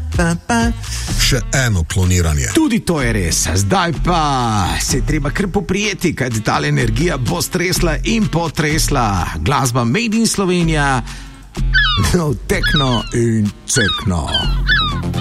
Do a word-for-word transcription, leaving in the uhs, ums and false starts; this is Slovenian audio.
pa, pa. Še eno kloniranje. Tudi to je res, zdaj pa se je treba kar poprijeti, kajti ta energija bo stresla in potresla. Glasba Made in Slovenija, no tekno in cekno.